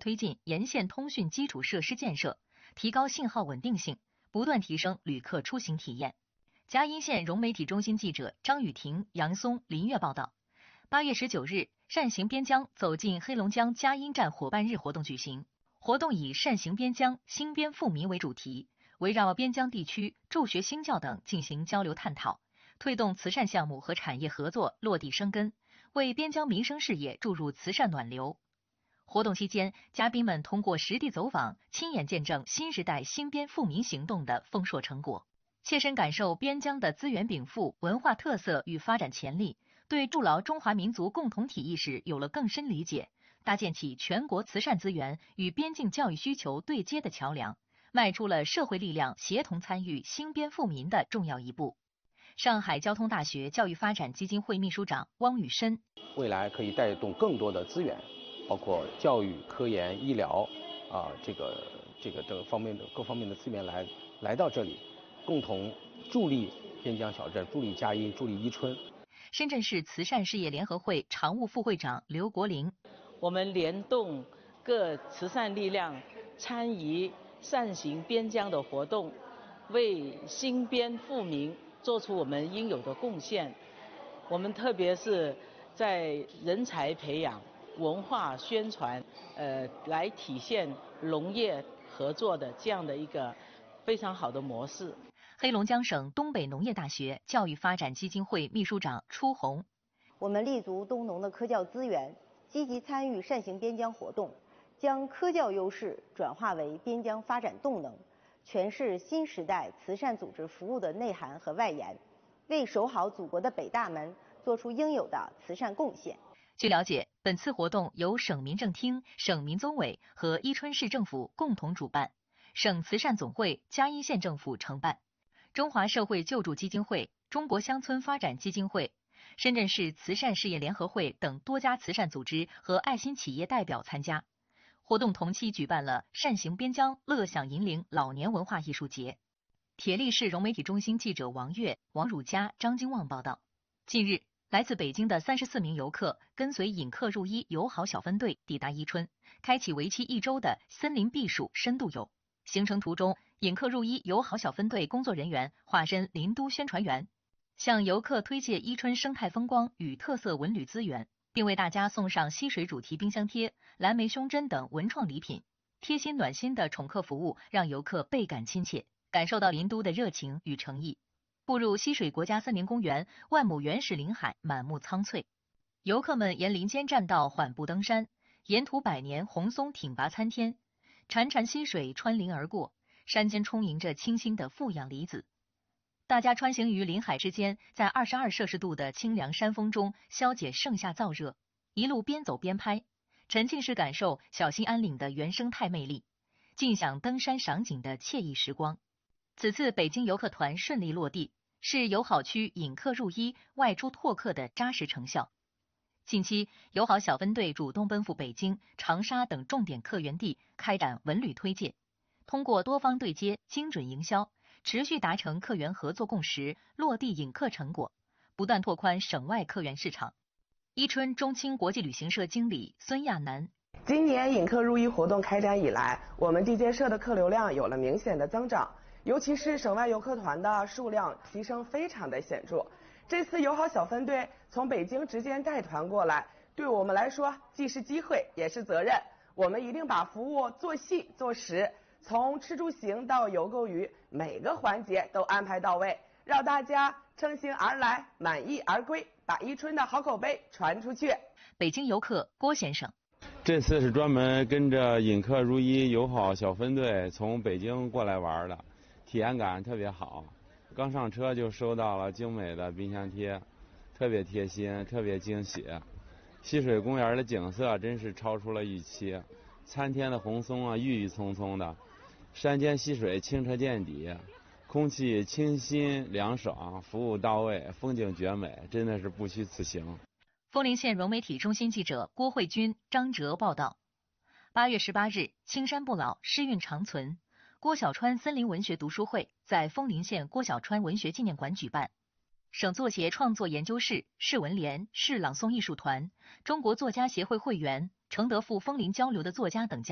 推进沿线通讯基础设施建设，提高信号稳定性，不断提升旅客出行体验。嘉阴县融媒体中心记者张雨婷、杨松、林月报道，8月19日，善行边疆走进黑龙江嘉阴站伙伴日活动举行。活动以善行边疆、兴边富民为主题，围绕边疆地区助学兴教等进行交流探讨，推动慈善项目和产业合作落地生根，为边疆民生事业注入慈善暖流。活动期间，嘉宾们通过实地走访，亲眼见证新时代兴边富民行动的丰硕成果，切身感受边疆的资源禀赋、文化特色与发展潜力，对筑牢中华民族共同体意识有了更深理解，搭建起全国慈善资源与边境教育需求对接的桥梁，迈出了社会力量协同参与兴边富民的重要一步。上海交通大学教育发展基金会秘书长汪宇深， 未来可以带动更多的资源，包括教育、科研、医疗这个方面的各方面的资源来到这里，共同助力边疆小镇，助力嘉阴，助力伊春。 深圳市慈善事业联合会常务副会长刘国林， 我们联动各慈善力量参与善行边疆的活动，为兴边富民做出我们应有的贡献。我们特别是在人才培养、文化宣传，来体现农业合作的这样的一个非常好的模式。 黑龙江省东北农业大学教育发展基金会秘书长初红， 我们立足东农的科教资源，积极参与善行边疆活动，将科教优势转化为边疆发展动能，诠释新时代慈善组织服务的内涵和外延，为守好祖国的北大门做出应有的慈善贡献。 据了解，本次活动由省民政厅、省民综委和伊春市政府共同主办，省慈善总会、嘉阴县政府承办，中华社会救助基金会、中国乡村发展基金会、深圳市慈善事业联合会等多家慈善组织和爱心企业代表参加。活动同期举办了善行边疆乐享银陵老年文化艺术节。铁力市融媒体中心记者王悦、王汝佳、张金旺报道，近日，来自北京的34名游客跟随引客入伊友好小分队抵达伊春，开启为期1周的森林避暑深度游。行程途中，引客入伊友好小分队工作人员化身林都宣传员，向游客推介伊春生态风光与特色文旅资源，并为大家送上溪水主题冰箱贴、蓝莓胸针等文创礼品。贴心暖心的宠客服务让游客倍感亲切，感受到林都的热情与诚意。步入溪水国家森林公园，万亩原始林海满目苍翠，游客们沿林间栈道缓步登山，沿途百年红松挺拔参天，潺潺溪水穿林而过，山间充盈着清新的负氧离子。大家穿行于林海之间，在22摄氏度的清凉山风中消解盛夏燥热，一路边走边拍，沉浸式感受小兴安岭的原生态魅力，尽享登山赏景的惬意时光。此次北京游客团顺利落地，是友好区引客入伊、外出拓客的扎实成效。近期，友好小分队主动奔赴北京、长沙等重点客源地，开展文旅推介，通过多方对接、精准营销，持续达成客源合作共识，落地引客成果，不断拓宽省外客源市场。伊春中青国际旅行社经理孙亚楠， 今年引客入伊活动开展以来，我们地接社的客流量有了明显的增长，尤其是省外游客团的数量提升非常的显著。这次友好小分队从北京直接带团过来，对我们来说既是机会也是责任。我们一定把服务做细做实，从吃住行到游购娱，每个环节都安排到位，让大家乘兴而来，满意而归，把伊春的好口碑传出去。 北京游客郭先生， 这次是专门跟着引客入伊友好小分队从北京过来玩的，体验感特别好。刚上车就收到了精美的冰箱贴，特别贴心，特别惊喜。溪水公园的景色真是超出了预期，参天的红松啊，郁郁葱葱的，山间溪水清澈见底，空气清新凉爽，服务到位，风景绝美，真的是不虚此行。 丰陵县融媒体中心记者郭慧君、张哲报道。8月18日，青山不老，诗韵长存。郭小川森林文学读书会在丰陵县郭小川文学纪念馆举办，省作协创作研究室、市文联、市朗诵艺术团、中国作家协会会员、承德赴丰陵交流的作家等家